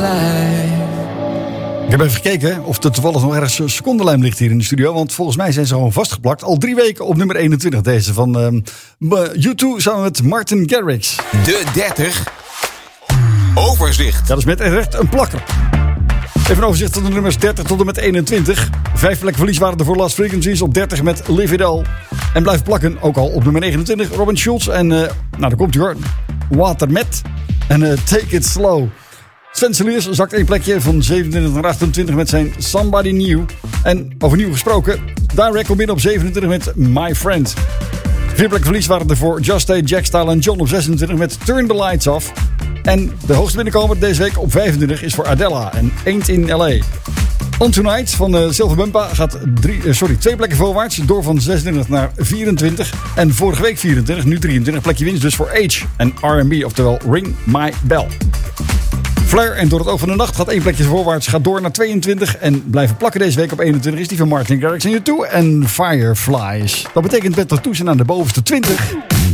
Ik heb even gekeken of er toevallig nog ergens een secondenlijm ligt hier in de studio. Want volgens mij zijn ze gewoon vastgeplakt. Al 3 weken op nummer 21 deze van U2 samen met Martin Garrix. De 30 overzicht. Ja, dat is met echt een plakker. Even een overzicht van de nummers 30 tot en met 21. 5 plekken verlies waren er voor Last Frequencies op 30 met Live It All. En blijft plakken, ook al op nummer 29, Robin Schulz. En nou, daar komt hij hoor. Watermet en Take It Slow. Sven Seliers zakt 1 plekje van 27 naar 28 met zijn Somebody New. En over nieuw gesproken, Direct komt binnen op 27 met My Friend. 4 plekken verlies waren er voor Just Stay, Jack Style en John op 26 met Turn the Lights Off. En de hoogste binnenkomer deze week op 25 is voor Adela en Ain't in L.A. On Tonight van Silver Bumpa gaat 2 plekken voorwaarts. Door van 26 naar 24. En vorige week 24, nu 23 plekje winst dus voor Age en R&B. Oftewel Ring My Bell. Flair en Door het Oog van de Nacht gaat 1 plekje voorwaarts. Gaat door naar 22 en blijven plakken deze week op 21 is die van Martin Garrix en U2 en Fireflies. Dat betekent met dat toezen aan de bovenste 20.